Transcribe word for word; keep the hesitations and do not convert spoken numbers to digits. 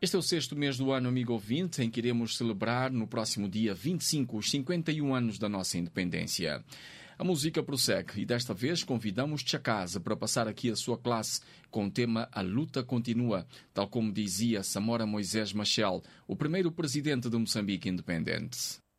Este é o sexto mês do ano, amigo ouvinte, em que iremos celebrar no próximo dia vinte e cinco os cinquenta e um anos da nossa independência. A música prossegue e desta vez convidamos-te a casa para passar aqui a sua classe com o tema A Luta Continua, tal como dizia Samora Moisés Machel, o primeiro presidente de Moçambique independente.